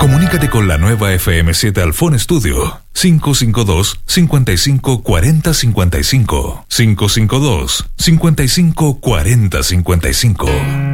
Comunícate con la nueva FM7 Alfón Studio 552-5540-55 552-5540-55.